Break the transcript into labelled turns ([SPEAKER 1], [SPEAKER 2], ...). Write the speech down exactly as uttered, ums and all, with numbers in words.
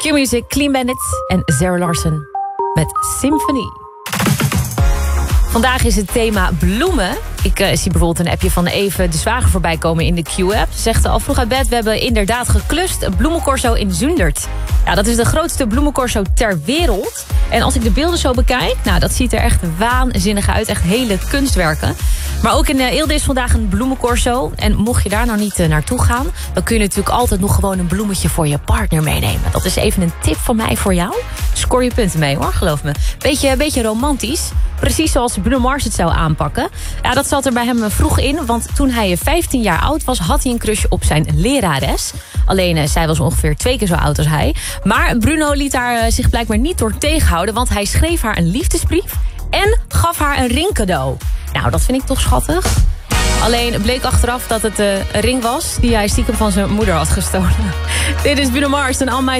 [SPEAKER 1] Q-Music, Clean Bandit en Zara Larsson met Symphony. Vandaag is het thema bloemen. Ik uh, zie bijvoorbeeld een appje van Even de Zwager voorbij komen in de Q-app. Ze zegt al vroeg uit bed, we hebben inderdaad geklust. Een bloemencorso in Zundert. Ja, dat is de grootste bloemencorso ter wereld. En als ik de beelden zo bekijk, nou, dat ziet er echt waanzinnig uit. Echt hele kunstwerken. Maar ook in uh, Eelde is vandaag een bloemencorso. En mocht je daar nou niet uh, naartoe gaan, dan kun je natuurlijk altijd nog gewoon een bloemetje voor je partner meenemen. Dat is even een tip van mij voor jou. Scoor je punten mee hoor, geloof me. Beetje, beetje romantisch. Precies zoals Bruno Mars het zou aanpakken. Ja, dat zat er bij hem vroeg in, want toen hij vijftien jaar oud was, had hij een crush op zijn lerares. Alleen, uh, zij was ongeveer twee keer zo oud als hij. Maar Bruno liet haar uh, zich blijkbaar niet door tegenhouden, want hij schreef haar een liefdesbrief en gaf haar een ring cadeau. Nou, dat vind ik toch schattig. Alleen bleek achteraf dat het uh, een ring was die hij stiekem van zijn moeder had gestolen. Dit is Bruno Mars en All My